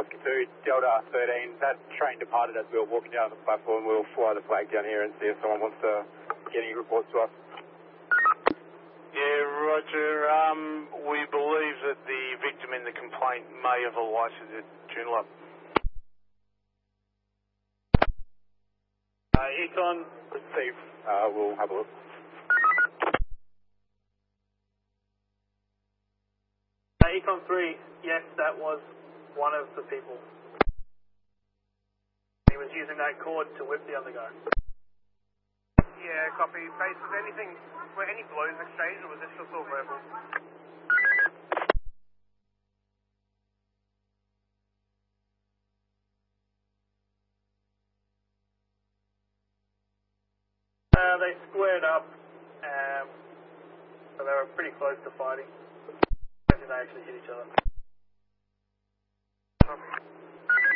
Oscar 2, Delta 13. That train departed as we were walking down the platform. We'll fly the flag down here and see if someone wants to get any reports to us. Yeah, Roger. We believe that the victim in the complaint may have alighted at Joondalup. Econ, let's see. We'll have a look. Econ 3, yes, that was one of the people. He was using that cord to whip the other guy. Yeah, copy. Base, was anything, were any blows exchanged, or was this just all verbal? They squared up, so they were pretty close to fighting. I don't think they actually hit each other.